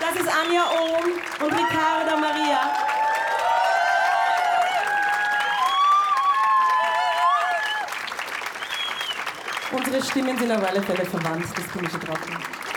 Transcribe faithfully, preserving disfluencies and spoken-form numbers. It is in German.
Das ist Anja Ohm und Ricarda Maria. Unsere Stimmen sind auf alle Fälle verwandt, das bin ich schon drauf.